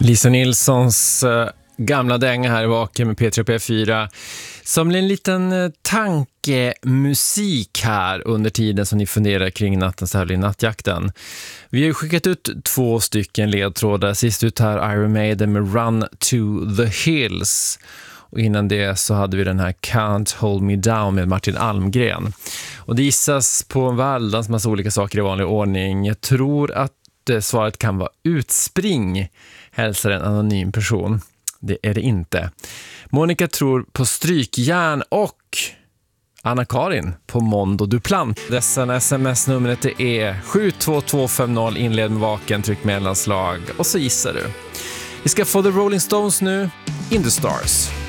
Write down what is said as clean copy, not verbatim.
Lisa Nilssons gamla dänga här i Vaken med P3 och P4 som blir en liten tankemusik här under tiden som ni funderar kring nattens tävling Nattjakten. Vi har ju skickat ut 2 stycken ledtrådar. Sist ut här Iron Maiden med Run to the Hills. Och innan det så hade vi den här Can't Hold Me Down med Martin Almgren. Och det gissas på en väldans massa olika saker i vanlig ordning. Jag tror att svaret kan vara utspring, hälsar en anonym person. Det är det inte. Monica tror på strykjärn och Anna-Karin på Mondo Duplant. Dessa sms-numret är 72250, inled med Vaken, tryck mellanslag och så gissar du. Vi ska få The Rolling Stones nu, In the Stars.